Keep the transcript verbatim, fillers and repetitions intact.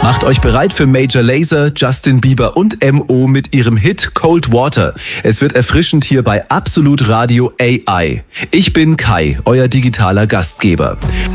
Macht euch bereit für Major Lazer, Justin Bieber und M O mit ihrem Hit Cold Water. Es wird erfrischend hier bei Absolut Radio A I. Ich bin Kai, euer digitaler Gastgeber.